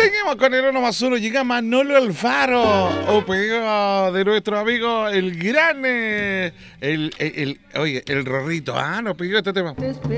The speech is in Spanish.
Seguimos con el 1 más 1. Llega Manolo Alfaro. O pedido de nuestro amigo el gran. Oye, el Rorrito. Nos pidió este tema.